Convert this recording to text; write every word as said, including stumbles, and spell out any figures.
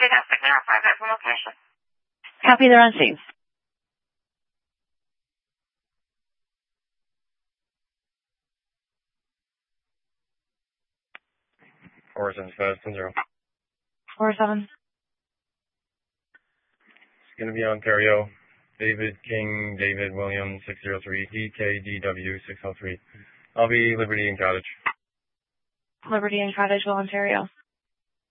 Domestic verify that from location. Copy, they're on scene. Four seven five ten zero. Four seven. It's going to be Ontario. David King, David Williams, six zero three, E K D W six oh three. I'll be Liberty and Cottage. Liberty and Cottageville, Ontario.